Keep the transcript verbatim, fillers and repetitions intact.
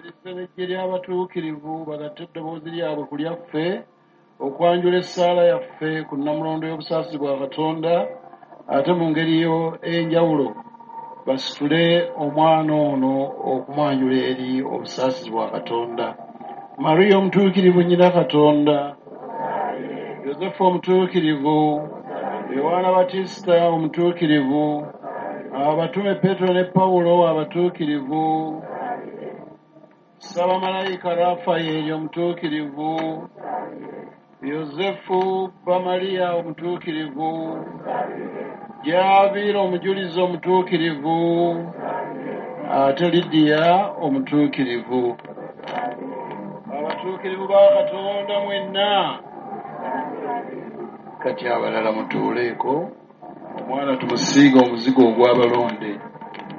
eggye ly'abatuukirivu bagatte eddoboozi lyabwe ku lyaffe okwanjula essaala yaffe ku nnamulondo y'obusaasi bwa Katonda, ate mu ngeri yo ey'enjawulo basitule omwana ono okumwanjula eri obusaasi bwa Katonda. Mariya omutuukirivu nnyina Katonda, Yozefu omutuukirivu, Yowaana Batisita omutuukirivu, abatume Petero ne Pawulo abatuukirivu, Ssabamalayika Rafayeri omutuukirivu, Yozefu Bamaliya omutuukirivu, Jaabira omujulizi omutuukirivu, ate Lidiya omutuukirivu. Abatuukirivu ba Katonda mwenna, kati abalala mutuuleeko, omwana tumusiiga omuzigo ogw'abalonde.